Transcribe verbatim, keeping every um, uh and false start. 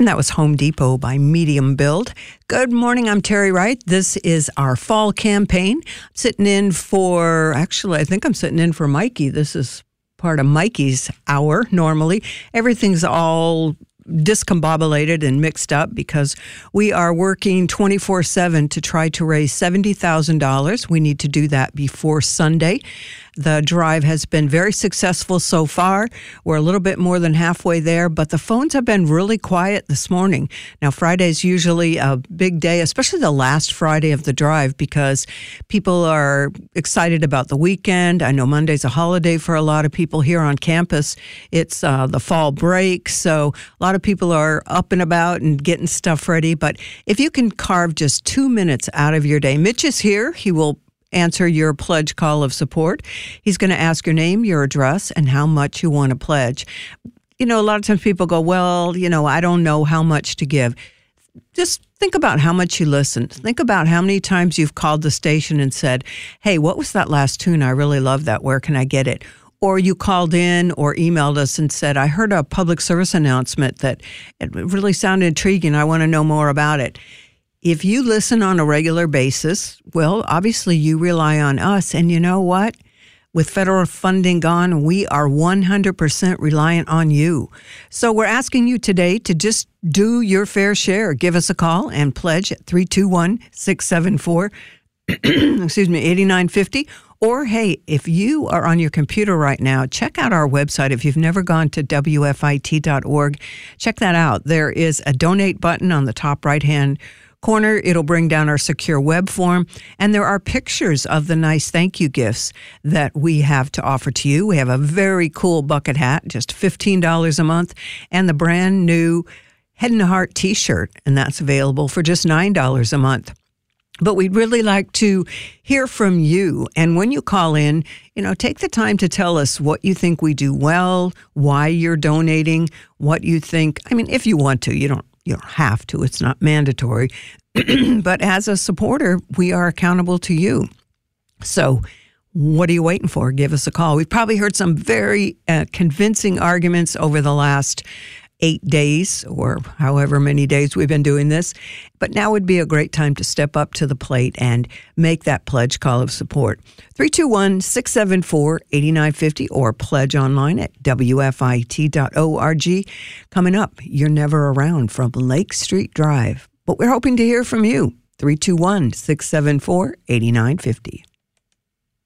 And that was Home Depot by Medium Build. Good morning, I'm Terry Wright. This is our fall campaign. I'm sitting in for, actually, I think I'm sitting in for Mikey. This is part of Mikey's hour normally. Everything's all discombobulated and mixed up because we are working twenty-four seven to try to raise seventy thousand dollars. We need to do that before Sunday. The drive has been very successful so far. We're a little bit more than halfway there, but the phones have been really quiet this morning. Now, Friday's usually a big day, especially the last Friday of the drive, because people are excited about the weekend. I know Monday's a holiday for a lot of people here on campus. It's uh, the fall break, so a lot of people are up and about and getting stuff ready. But if you can carve just two minutes out of your day, Mitch is here. He will answer your pledge call of support. He's going to ask your name, your address, and how much you want to pledge. You know, a lot of times people go, well, you know, I don't know how much to give. Just think about how much you listened. Think about how many times you've called the station and said, hey, what was that last tune? I really love that. Where can I get it? Or you called in or emailed us and said, I heard a public service announcement that it really sounded intriguing. I want to know more about it. If you listen on a regular basis, well, obviously you rely on us. And you know what? With federal funding gone, we are one hundred percent reliant on you. So we're asking you today to just do your fair share. Give us a call and pledge at three two one, six seven four, excuse me, eighty-nine fifty. Or, hey, if you are on your computer right now, check out our website. If you've never gone to W F I T dot org, check that out. There is a donate button on the top right-hand corner. It'll bring down our secure web form, and there are pictures of the nice thank you gifts that we have to offer to you. We have a very cool bucket hat, just fifteen dollars a month, and the brand new Head and Heart t-shirt, and that's available for just nine dollars a month. But we'd really like to hear from you. And when you call in, you know, take the time to tell us what you think we do well, why you're donating, what you think. I mean, if you want to, you don't You don't have to. It's not mandatory. But as a supporter, we are accountable to you. So what are you waiting for? Give us a call. We've probably heard some very uh, convincing arguments over the last eight days or however many days we've been doing this. But now would be a great time to step up to the plate and make that pledge call of support. three two one, six seven four, eight nine five zero or pledge online at W F I T dot org. Coming up, You're Never Around from Lake Street Drive. But we're hoping to hear from you. three two one, six seven four, eight nine five zero.